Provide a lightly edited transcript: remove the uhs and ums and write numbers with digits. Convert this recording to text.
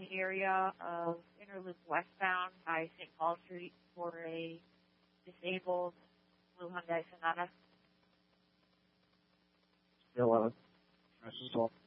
the area of Interloop westbound by St. Paul Street for a disabled blue Hyundai Sonata. Still 11. Rest is 12.